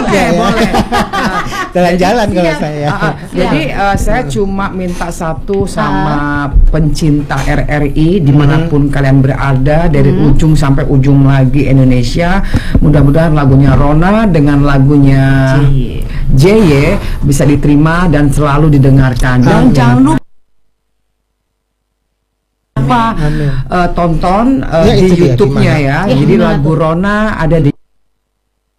ada ya. Boleh. Jalan-jalan kalau saya. Jadi saya cuma minta satu sama pencinta RRI dimanapun kalian berada dari ujung sampai ujung lagi Indonesia. Mudah-mudahan lagunya Rona dengan lagunya JY bisa diterima dan selalu didengarkan. Dan jangan lupa tonton di YouTube-nya ya. Jadi lagu Rona ada di